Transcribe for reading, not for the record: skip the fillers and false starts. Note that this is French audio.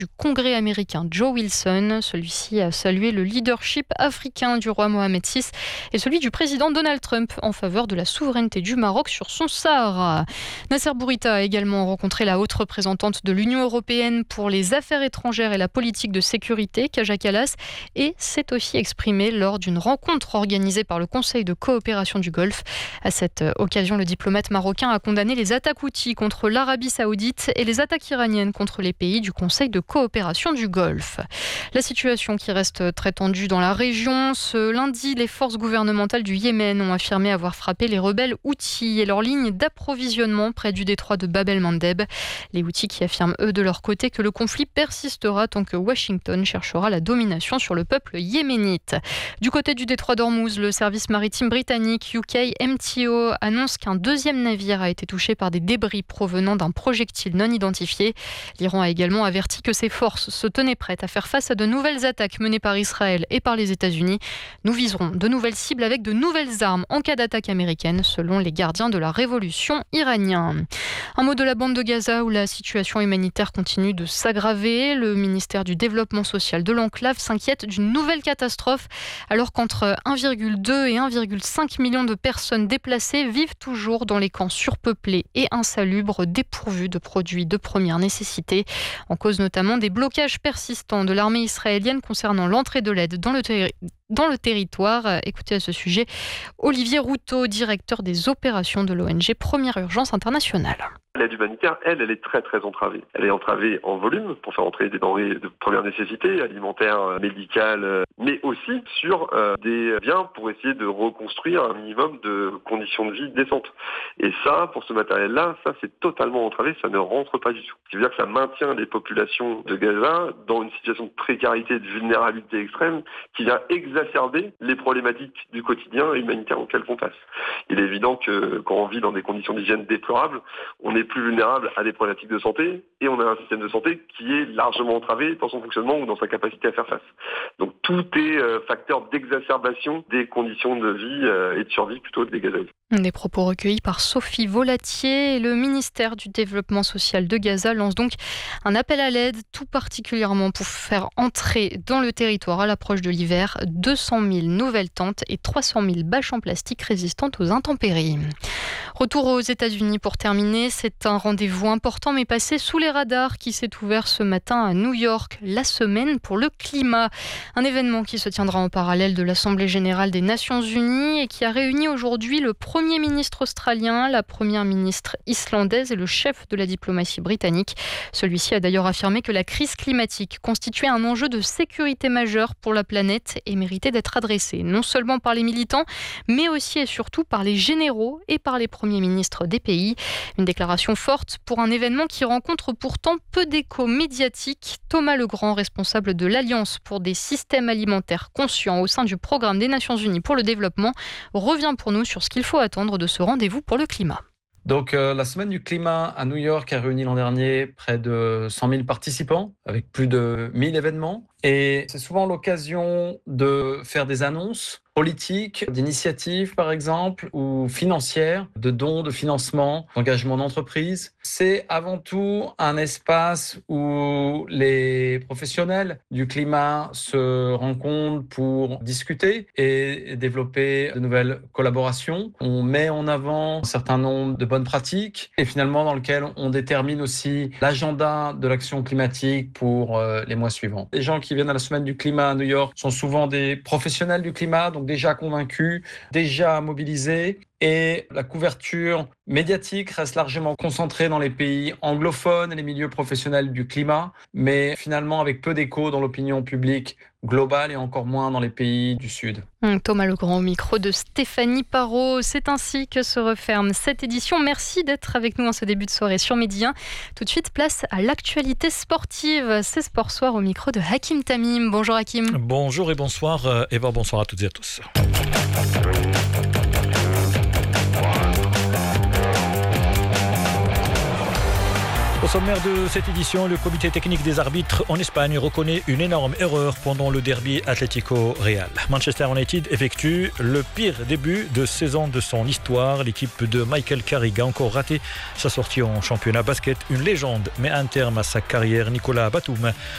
du Congrès américain Joe Wilson. Celui-ci a salué le leadership africain du roi Mohamed VI et celui du président Donald Trump en faveur de la souveraineté du Maroc sur son Sahara. Nasser Bourita a également rencontré la haute représentante de l'Union européenne pour les affaires étrangères et la politique de sécurité, Kaja Kallas, et s'est aussi exprimé lors d'une rencontre organisée par le Conseil de coopération du Golfe. À cette occasion, le diplomate marocain a condamné les attaques houthies contre l'Arabie saoudite et les attaques iraniennes contre les pays du Conseil de coopération du Golfe. La situation qui reste très tendue dans la région. Ce lundi, les forces gouvernementales du Yémen ont affirmé avoir frappé les rebelles Houthis et leur ligne d'approvisionnement près du détroit de Bab el-Mandeb. Les Houthis qui affirment eux de leur côté que le conflit persistera tant que Washington cherchera la domination sur le peuple yéménite. Du côté du détroit d'Ormuz, le service maritime britannique UK MTO annonce qu'un deuxième navire a été touché par des débris provenant d'un projectile non identifié. L'Iran a également averti que ses forces se tenaient prêtes à faire face à de nouvelles attaques menées par Israël et par les États-Unis. Nous viserons de nouvelles cibles avec de nouvelles armes en cas d'attaque américaine, selon les gardiens de la révolution iranienne. Un mot de la bande de Gaza où la situation humanitaire continue de s'aggraver. Le ministère du Développement social de l'enclave s'inquiète d'une nouvelle catastrophe alors qu'entre 1,2 et 1,5 million de personnes déplacées vivent toujours dans les camps surpeuplés et insalubres dépourvus de produits de première nécessité. En cause notamment des blocages persistants de l'armée israélienne concernant l'entrée de l'aide dans le territoire. Écoutez à ce sujet Olivier Routot, directeur des opérations de l'ONG Première Urgence Internationale. L'aide humanitaire, elle est très très entravée. Elle est entravée en volume pour faire entrer des denrées de première nécessité, alimentaires, médicales, mais aussi sur des biens pour essayer de reconstruire un minimum de conditions de vie décentes. Et ça, pour ce matériel-là, ça c'est totalement entravé, ça ne rentre pas du tout. Ce qui veut dire que ça maintient les populations de Gaza dans une situation de précarité et de vulnérabilité extrême qui vient exacerber les problématiques du quotidien humanitaire auxquelles on passe. Il est évident que quand on vit dans des conditions d'hygiène déplorables, on est plus vulnérable à des problématiques de santé et on a un système de santé qui est largement entravé dans son fonctionnement ou dans sa capacité à faire face. Donc tout est facteur d'exacerbation des conditions de vie et de survie plutôt des Gazaouis. Des propos recueillis par Sophie Volatier. Le ministère du Développement social de Gaza lance donc un appel à l'aide, tout particulièrement pour faire entrer dans le territoire à l'approche de l'hiver 200 000 nouvelles tentes et 300 000 bâches en plastique résistantes aux intempéries. Retour aux États-Unis pour terminer. C'est un rendez-vous important mais passé sous les radars qui s'est ouvert ce matin à New York, la semaine pour le climat. Un événement qui se tiendra en parallèle de l'Assemblée générale des Nations unies et qui a réuni aujourd'hui le Premier ministre australien, la Première ministre islandaise et le chef de la diplomatie britannique. Celui-ci a d'ailleurs affirmé que la crise climatique constituait un enjeu de sécurité majeur pour la planète et méritait d'être adressé non seulement par les militants, mais aussi et surtout par les généraux et par les premiers ministres des pays. Une déclaration forte pour un événement qui rencontre pourtant peu d'écho médiatique. Thomas Legrand, responsable de l'Alliance pour des systèmes alimentaires conscients au sein du programme des Nations Unies pour le développement, revient pour nous sur ce qu'il faut attendre de ce rendez-vous pour le climat. Donc la semaine du climat à New York a réuni l'an dernier près de 100 000 participants avec plus de 1000 événements. Et c'est souvent l'occasion de faire des annonces politiques, d'initiatives par exemple, ou financières, de dons, de financement, d'engagement d'entreprise. C'est avant tout un espace où les professionnels du climat se rencontrent pour discuter et développer de nouvelles collaborations. On met en avant un certain nombre de bonnes pratiques et finalement dans lequel on détermine aussi l'agenda de l'action climatique pour les mois suivants. Les gens qui viennent à la semaine du climat à New York sont souvent des professionnels du climat, donc déjà convaincus, déjà mobilisés. Et la couverture médiatique reste largement concentrée dans les pays anglophones et les milieux professionnels du climat, mais finalement avec peu d'écho dans l'opinion publique globale et encore moins dans les pays du Sud. Thomas Legrand au micro de Stéphanie Parot. C'est ainsi que se referme cette édition. Merci d'être avec nous en ce début de soirée sur Midi 1. Tout de suite, place à l'actualité sportive. C'est Sport Soir au micro de Hakim Tamim. Bonjour Hakim. Bonjour et bonsoir Eva, bonsoir à toutes et à tous. Au sommaire de cette édition, le comité technique des arbitres en Espagne reconnaît une énorme erreur pendant le derby Atlético-Real. Manchester United effectue le pire début de saison de son histoire. L'équipe de Michael Carrick a encore raté sa sortie en championnat basket. Une légende met un terme à sa carrière. Nicolas Batum